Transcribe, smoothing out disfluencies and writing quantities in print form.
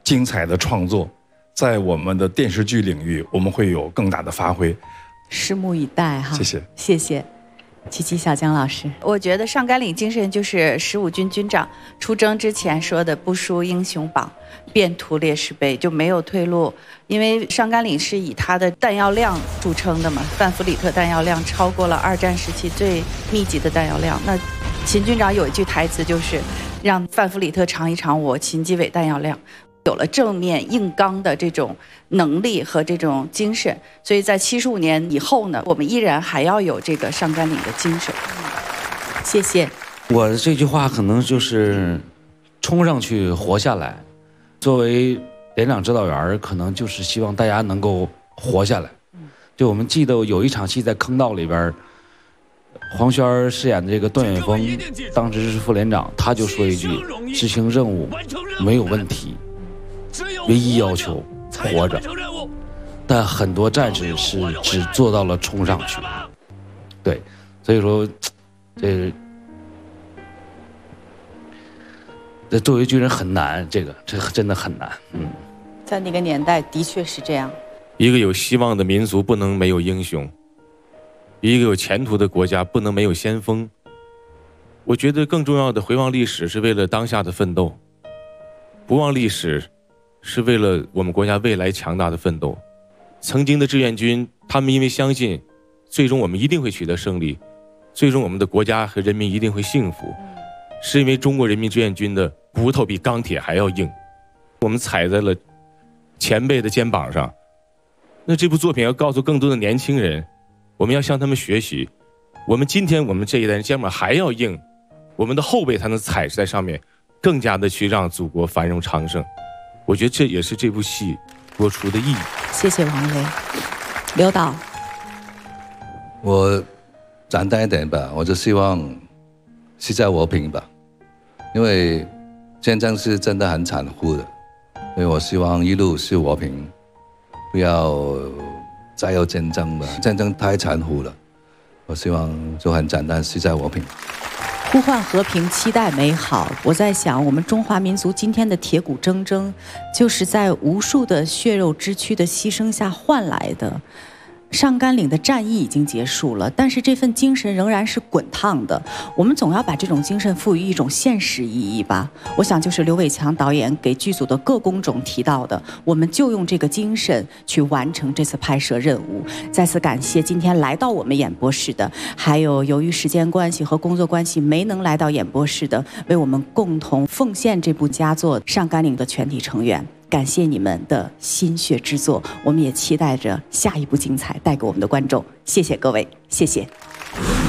精彩的创作，在我们的电视剧领域，我们会有更大的发挥。 拭目以待哈。 谢谢， 谢谢。琪琪、小江老师， 我觉得上甘岭精神就是15军军长出征之前说的"不输英雄榜，便图烈士碑"，就没有退路。因为上甘岭是以它的弹药量著称的嘛，范弗里特弹药量超过了2战时期最密集的弹药量。那秦军长有一句台词就是让范弗里特尝一尝我秦基伟弹药量。有了正面硬刚的这种能力和这种精神，所以在75年以后呢，我们依然还要有这个上甘岭的精神。 谢谢。 我的这句话可能就是冲上去活下来。作为连长指导员，可能就是希望大家能够活下来。就我们记得有一场戏在坑道里边，黄轩饰演的这个段远峰，当时是副连长，他就说一句：执行任务没有问题。唯一要求活着，但很多战士是只做到了冲上去。对，所以说，这作为军人很难，这真的很难。 在那个年代的确是这样。 一个有希望的民族不能没有英雄，一个有前途的国家不能没有先锋。我觉得更重要的，回望历史是为了当下的奋斗，不忘历史是为了我们国家未来强大的奋斗。曾经的志愿军，他们因为相信最终我们一定会取得胜利，最终我们的国家和人民一定会幸福，是因为中国人民志愿军的骨头比钢铁还要硬，我们踩在了前辈的肩膀上。那这部作品要告诉更多的年轻人，我们要向他们学习，我们今天我们这一代人肩膀还要硬，我们的后辈才能踩在上面，更加的去让祖国繁荣昌盛。我觉得这也是这部戏播出的意义。 谢谢王雷。刘导， 我简单一点吧，我就希望世界和平吧，因为战争是真的很残酷的，所以我希望一路是和平，不要再有战争吧，战争太残酷了。我希望就很简单，世界和平。 呼唤和平，期待美好。我在想，我们中华民族今天的铁骨铮铮，就是在无数的血肉之躯的牺牲下换来的。上甘岭的战役已经结束了，但是这份精神仍然是滚烫的。我们总要把这种精神赋予一种现实意义吧。我想就是刘伟强导演给剧组的各工种提到的，我们就用这个精神去完成这次拍摄任务。再次感谢今天来到我们演播室的，还有由于时间关系和工作关系没能来到演播室的，为我们共同奉献这部佳作《上甘岭》的全体成员。感谢你们的心血之作，我们也期待着下一部精彩带给我们的观众。谢谢各位，谢谢。